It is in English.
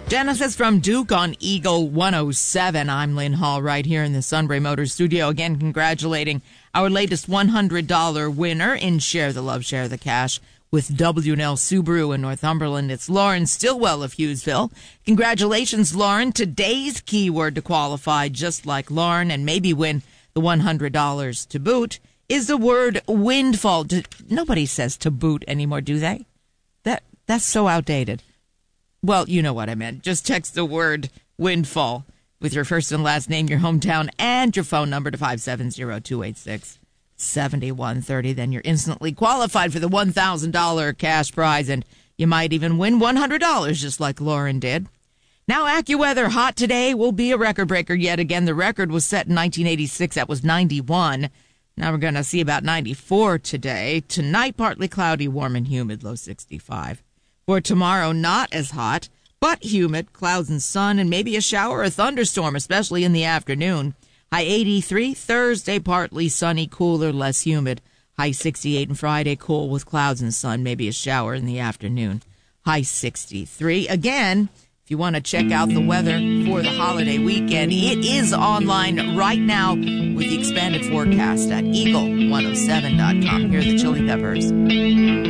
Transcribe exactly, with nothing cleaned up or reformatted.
Genesis from Duke on Eagle one oh seven. I'm Lynn Hall right here in the Sunbury Motors studio. Again, congratulating our latest one hundred dollars winner in Share the Love, Share the Cash with W and L Subaru in Northumberland. It's Lauren Stillwell of Hughesville. Congratulations, Lauren. Today's keyword to qualify just like Lauren and maybe win the one hundred dollars to boot is the word windfall. Nobody says to boot anymore, do they? That That's so outdated. Well, you know what I meant. Just text the word windfall with your first and last name, your hometown, and your phone number to five seven zero, two eight six, seven one three zero. Then you're instantly qualified for the one thousand dollars cash prize, and you might even win one hundred dollars just like Lauren did. Now, AccuWeather, hot today will be a record breaker yet again. The record was set in nineteen eighty-six. That was ninety-one. Now we're going to see about ninety-four today. Tonight, partly cloudy, warm and humid, low sixty-five. For tomorrow, not as hot, but humid, clouds and sun, and maybe a shower or thunderstorm, especially in the afternoon. High eighty-three. Thursday, partly sunny, cooler, less humid. High sixty-eight, and Friday, cool with clouds and sun, maybe a shower in the afternoon. High sixty-three. Again, if you want to check out the weather for the holiday weekend, it is online right now with the expanded forecast at eagle one oh seven dot com. Here are the Chili Peppers.